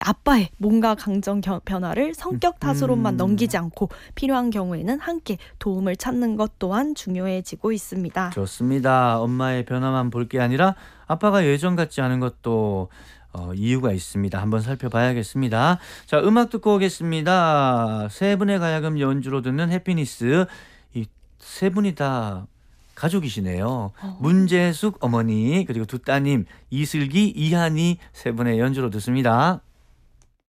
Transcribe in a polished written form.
아빠의 뭔가 감정 변화를 성격 탓으로만 넘기지 않고 필요한 경우에는 함께 도움을 찾는 것 또한 중요해지고 있습니다. 좋습니다. 엄마의 변화만 볼 게 아니라 아빠가 예전 같지 않은 것도 이유가 있습니다. 한번 살펴봐야겠습니다. 자, 음악 듣고 오겠습니다. 세 분의 가야금 연주로 듣는 해피니스. 이 세 분이 다 가족이시네요. 문재숙 어머니 그리고 두 따님 이슬기, 이한이 세 분의 연주로 듣습니다.